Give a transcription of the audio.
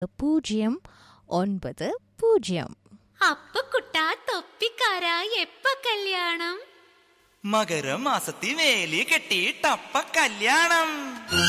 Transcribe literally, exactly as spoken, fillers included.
പൂജ്യം ഒൻപത് പൂജ്യം. അപ്പ കുട്ടാ തൊപ്പിക്കാരാ എപ്പ കല്യാണം? മകരമാസത്തി വേലി കെട്ടിയിട്ടപ്പ കല്യാണം.